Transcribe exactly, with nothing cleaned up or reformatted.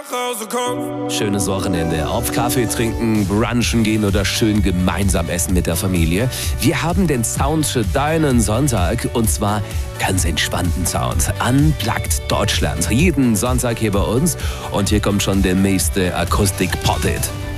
nach Hause kommst. Schönes Wochenende. Auf Kaffee trinken, brunchen gehen oder schön gemeinsam essen mit der Familie. Wir haben den Sound für deinen Sonntag und zwar ganz entspannten Sound. Unplugged Deutschland. Jeden Sonntag hier bei uns. Und hier kommt schon der nächste Akustik-Pop-Hit.